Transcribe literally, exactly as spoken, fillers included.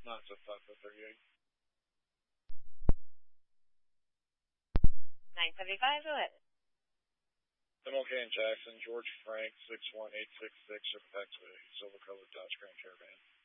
nine seven five four thirty-eight. nine seventy-five, go ahead. M L K in Jackson, George Frank, six one eight six six, shipping back to a silver-colored Dodge Grand Caravan.